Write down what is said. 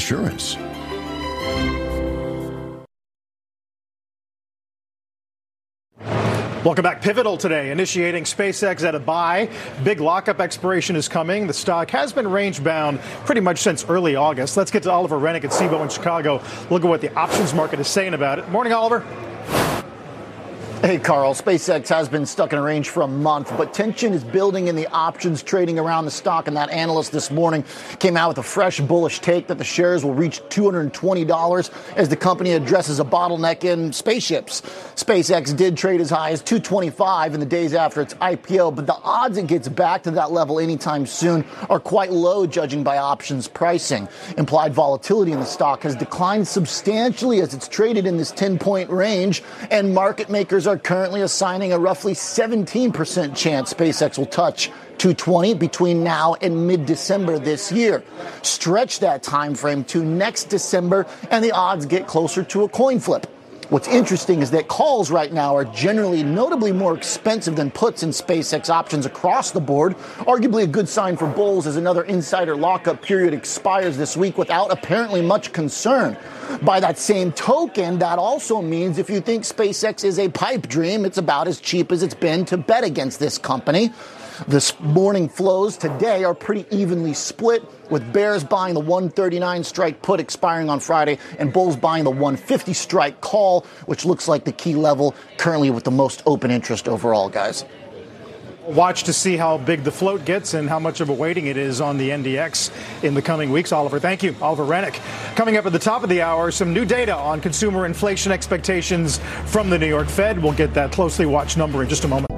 insurance. Welcome back. Pivotal today, initiating SpaceX at a buy. Big lockup expiration is coming. The stock has been range bound pretty much since early August. Let's get to Oliver Rennick at Cboe in Chicago. Look at what the options market is saying about it. Morning, Oliver. Hey, Carl. SpaceX has been stuck in a range for a month, but tension is building in the options trading around the stock. And that analyst this morning came out with a fresh bullish take that the shares will reach $220 as the company addresses a bottleneck in spaceships. SpaceX did trade as high as $225 in the days after its IPO, but the odds it gets back to that level anytime soon are quite low, judging by options pricing. Implied volatility in the stock has declined substantially as it's traded in this 10-point range, and market makers are currently assigning a roughly 17% chance SpaceX will touch 220 between now and mid-December this year. Stretch that time frame to next December, and the odds get closer to a coin flip. What's interesting is that calls right now are generally notably more expensive than puts in SpaceX options across the board. Arguably a good sign for bulls as another insider lockup period expires this week without apparently much concern. By that same token, that also means if you think SpaceX is a pipe dream, it's about as cheap as it's been to bet against this company. This morning flows today are pretty evenly split, with bears buying the 139 strike put expiring on Friday and bulls buying the 150 strike call, which looks like the key level currently with the most open interest overall, guys. Watch to see how big the float gets and how much of a weighting it is on the NDX in the coming weeks. Oliver, thank you. Oliver Rennick. Coming up at the top of the hour, some new data on consumer inflation expectations from the New York Fed. We'll get that closely watched number in just a moment.